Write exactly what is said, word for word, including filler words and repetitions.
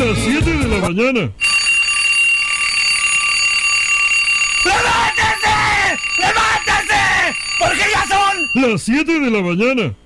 Las siete de la mañana. ¡Levántese! ¡Levántese! Porque ya son Las siete de la mañana.